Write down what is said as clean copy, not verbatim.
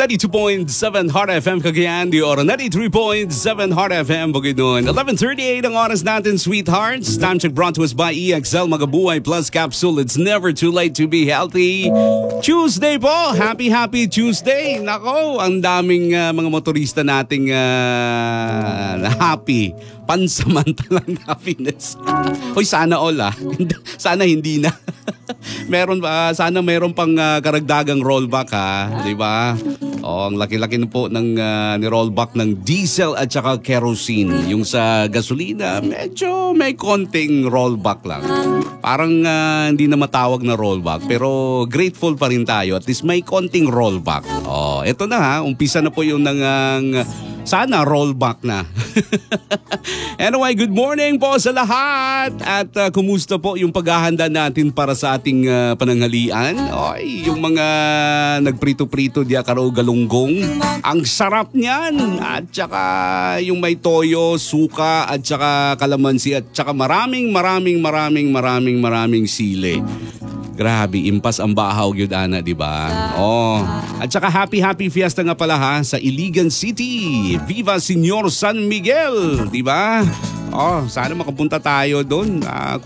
92.7 Heart FM Cagayan de Oro, 93.7 Heart FM Bukidnon. 11:38 ang oras natin, sweethearts. Time check brought to us by EXL Magabuhay Plus Capsule. It's never too late to be healthy. Tuesday po! Happy Tuesday! Nako, ang daming mga motorista nating happy. Pansamantalang happiness. Hoy, sana all Sana hindi na. Sana meron pang karagdagang rollback di ba? Ang laki-laki na po ng ni rollback ng diesel at saka kerosene. Yung sa gasolina, medyo may konting rollback lang. Parang hindi na matawag na rollback, pero grateful pa rin tayo. At least may konting rollback. Eto na umpisa na po yung sana rollback na. Anyway, good morning po sa lahat. At kumusta po yung paghahanda natin para sa ating pananghalian? Yung mga nagprito-prito diya karo galunggong. Ang sarap niyan. At saka yung may toyo, suka, at saka kalamansi, at saka maraming sili. Grabe, impas ang bahaw yun, Ana, di ba? At saka happy fiesta nga pala sa Iligan City. Viva Señor San Miguel, di ba? Sana makapunta tayo doon.